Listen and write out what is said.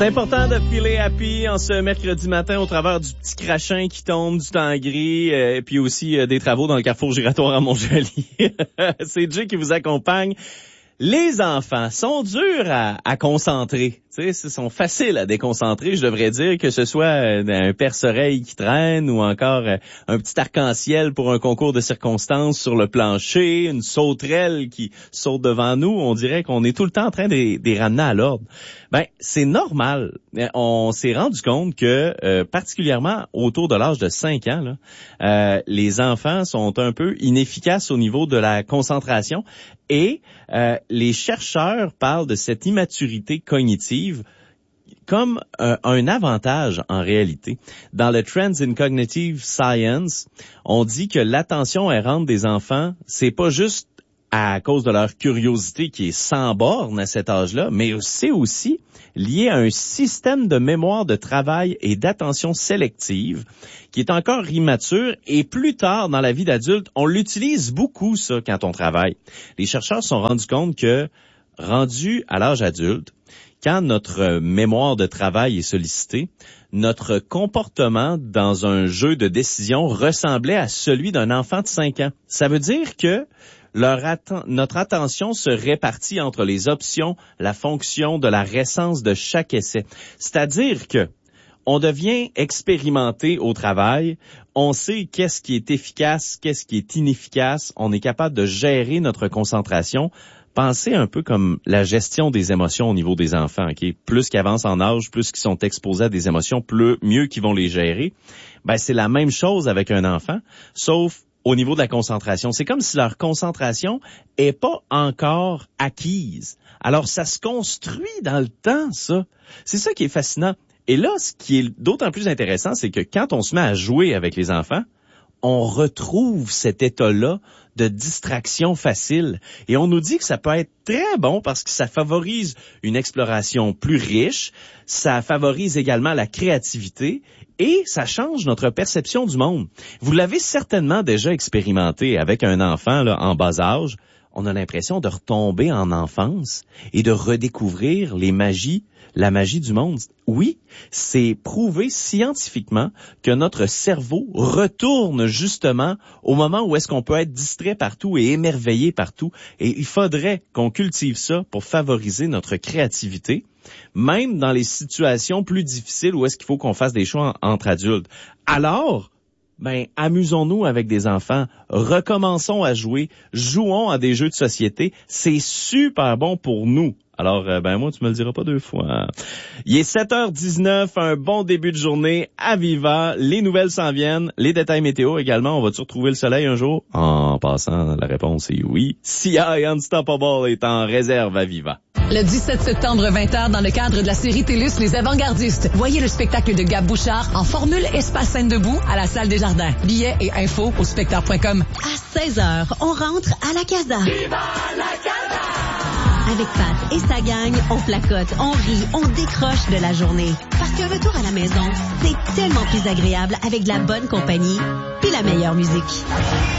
C'est important de filer happy en ce mercredi matin au travers du petit crachin qui tombe, du temps gris, et puis aussi des travaux dans le carrefour giratoire à Montjoli. C'est Jay qui vous accompagne. Les enfants sont durs à concentrer. Tu sais, ils sont faciles à déconcentrer, je devrais dire, que ce soit un perce-oreille qui traîne ou encore un petit arc-en-ciel pour un concours de circonstances sur le plancher, une sauterelle qui saute devant nous. On dirait qu'on est tout le temps en train de les ramener à l'ordre. Ben, c'est normal. On s'est rendu compte que, particulièrement autour de l'âge de 5 ans, là, les enfants sont un peu inefficaces au niveau de la concentration et les chercheurs parlent de cette immaturité cognitive comme un avantage en réalité. Dans le Trends in Cognitive Science, on dit que l'attention errante des enfants, c'est pas juste à cause de leur curiosité qui est sans borne à cet âge-là, mais c'est aussi lié à un système de mémoire de travail et d'attention sélective qui est encore immature et plus tard dans la vie d'adulte, on l'utilise beaucoup ça quand on travaille. Les chercheurs se sont rendus compte que rendu à l'âge adulte, quand notre mémoire de travail est sollicitée, notre comportement dans un jeu de décision ressemblait à celui d'un enfant de 5 ans. Ça veut dire que notre attention se répartit entre les options, la fonction de la récence de chaque essai. C'est-à-dire que on devient expérimenté au travail, on sait qu'est-ce qui est efficace, qu'est-ce qui est inefficace, on est capable de gérer notre concentration. Pensez un peu comme la gestion des émotions au niveau des enfants, ok? Plus qu'ils avancent en âge, plus qu'ils sont exposés à des émotions, mieux qu'ils vont les gérer. Ben, c'est la même chose avec un enfant, sauf au niveau de la concentration. C'est comme si leur concentration est pas encore acquise. Alors, ça se construit dans le temps, ça. C'est ça qui est fascinant. Et là, ce qui est d'autant plus intéressant, c'est que quand on se met à jouer avec les enfants, on retrouve cet état-là de distraction facile. Et on nous dit que ça peut être très bon parce que ça favorise une exploration plus riche, ça favorise également la créativité et ça change notre perception du monde. Vous l'avez certainement déjà expérimenté avec un enfant là, en bas âge. On a l'impression de retomber en enfance et de redécouvrir la magie du monde. Oui, c'est prouvé scientifiquement que notre cerveau retourne justement au moment où est-ce qu'on peut être distrait partout et émerveillé partout. Et il faudrait qu'on cultive ça pour favoriser notre créativité, même dans les situations plus difficiles où est-ce qu'il faut qu'on fasse des choix entre adultes. Alors, amusons-nous avec des enfants, recommençons à jouer, jouons à des jeux de société, c'est super bon pour nous. Alors, moi, tu me le diras pas 2 fois. Il est 7h19, un bon début de journée à Viva. Les nouvelles s'en viennent, les détails météo également. On va-tu retrouver le soleil un jour? En passant, la réponse est oui. Sia et Unstoppable est en réserve à Viva. Le 17 septembre, 20h, dans le cadre de la série TELUS Les Avant-Gardistes, voyez le spectacle de Gab Bouchard en formule espace scène debout à la salle des Jardins. Billets et infos au spectacle.com. À 16h, on rentre à la Casa. Viva la Casa! Avec Pat et sa gang, on placote, on rit, on décroche de la journée. Parce qu'un retour à la maison, c'est tellement plus agréable avec de la bonne compagnie puis la meilleure musique.